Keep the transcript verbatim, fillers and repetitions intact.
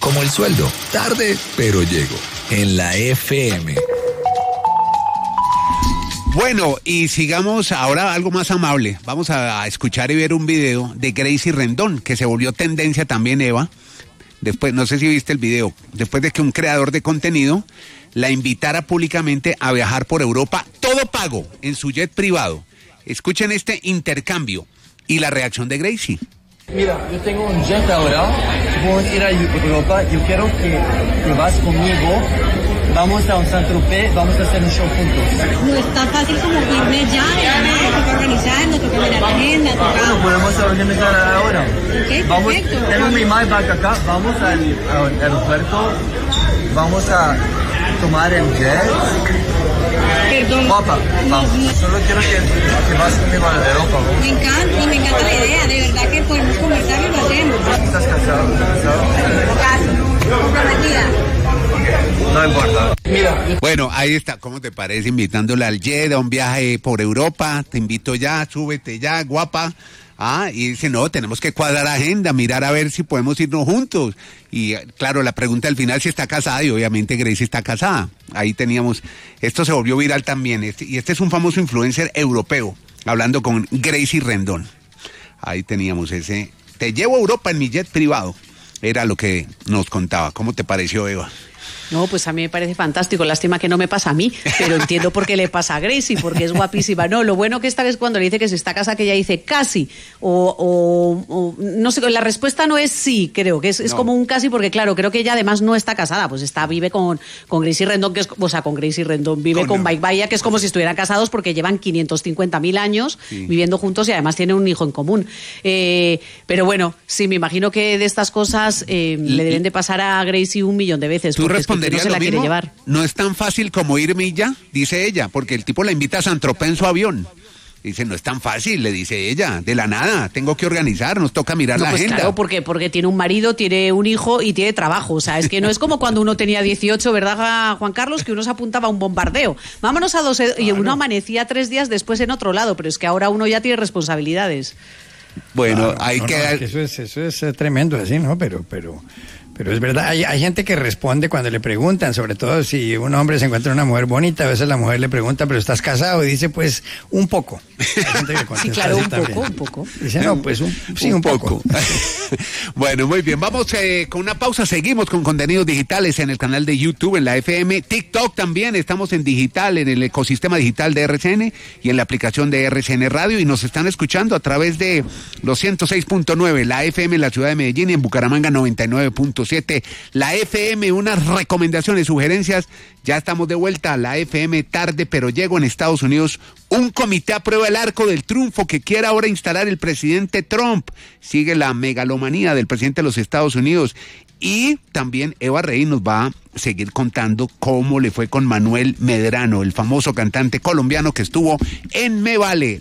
Como el sueldo, tarde, pero llego. En la F M. Bueno, y sigamos ahora algo más amable. Vamos a escuchar y ver un video de Gracie Rendón, que se volvió tendencia también, Eva. Después, no sé si viste el video, después de que un creador de contenido la invitara públicamente a viajar por Europa, todo pago, en su jet privado. Escuchen este intercambio y la reacción de Gracie. Mira, yo tengo un jet ahora, vamos a ir a Europa, yo quiero que, que vas conmigo, vamos a un Saint-Tropez, vamos a hacer un show juntos. No es tan fácil como irme ya, ¿no? Toca organizarnos, toca mirar la agenda, toca... Bueno, podemos organizar ahora. Ok, vamos, perfecto. tengo mi MyBag acá, vamos al, al aeropuerto, vamos a tomar el jet. Perdón. Guapa, vamos. Solo quiero que, que vas conmigo a Europa. ¿Vamos? Me encanta, y me encanta la idea, de verdad que podemos conversar y lo hacemos. ¿Estás casado? ¿Estás casado? Caso, comprometida. No importa. Mira. Bueno, ahí está, ¿cómo te parece? Invitándola al jet a un viaje por Europa, te invito ya, súbete ya, guapa. Ah, y dice, no, tenemos que cuadrar agenda, mirar a ver si podemos irnos juntos. Y claro, la pregunta al final si está casada, y obviamente Gracie está casada. Ahí teníamos, esto se volvió viral también, este, y este es un famoso influencer europeo, hablando con Gracie Rendón. Ahí teníamos ese, te llevo a Europa en mi jet privado, era lo que nos contaba. ¿Cómo te pareció, Eva? No, pues a mí me parece fantástico, lástima que no me pasa a mí, pero entiendo por qué le pasa a Gracie, porque es guapísima. No, lo bueno que esta vez cuando le dice que se está casada, que ella dice casi, o, o, o no sé, la respuesta no es sí, creo, que es, es no. como un casi, porque claro, creo que ella además no está casada, pues está, vive con, con Gracie Rendón, que es, o sea, con Gracie Rendón, vive con, con Mike Bahía, que es como si estuvieran casados porque llevan quinientos cincuenta mil años sí. viviendo juntos y además tienen un hijo en común. Eh, pero bueno, sí, me imagino que de estas cosas eh, le deben de pasar a Gracie un millón de veces. ¿Tú responderías no se lo la mismo? Quiere llevar. No es tan fácil como irme ya, dice ella, porque el tipo la invita a Saint-Tropez en su avión. Dice, no es tan fácil, le dice ella, de la nada, tengo que organizar, nos toca mirar no, la pues agenda. Claro, porque, porque tiene un marido, tiene un hijo y tiene trabajo, o sea, es que no es como cuando uno tenía dieciocho, ¿verdad, Juan Carlos? Que uno se apuntaba a un bombardeo. Vámonos a dos, claro. Y uno amanecía tres días después en otro lado, pero es que ahora uno ya tiene responsabilidades. Bueno, claro, hay no, que... No, es que eso es, eso es tremendo así, ¿no? Pero, pero... Pero es verdad, hay, hay gente que responde cuando le preguntan, sobre todo si un hombre se encuentra una mujer bonita, a veces la mujer le pregunta, ¿pero estás casado? Y dice, pues, un poco. Hay gente que contesta sí, claro, un también. poco, un poco. Dice, no, pues, un, sí, un, un poco. poco. Bueno, muy bien, vamos eh, con una pausa, seguimos con contenidos digitales en el canal de YouTube, en la F M, TikTok también, estamos en digital, en el ecosistema digital de R C N y en la aplicación de R C N Radio, y nos están escuchando a través de los ciento seis punto nueve, la F M en la ciudad de Medellín y en Bucaramanga noventa y nueve punto siete, la F M, unas recomendaciones, sugerencias, ya estamos de vuelta, la F M tarde, pero llego en Estados Unidos, un comité aprueba el arco del triunfo que quiere ahora instalar el presidente Trump, sigue la megalomanía del presidente de los Estados Unidos, y también Eva Rey nos va a seguir contando cómo le fue con Manuel Medrano, el famoso cantante colombiano que estuvo en Me Vale.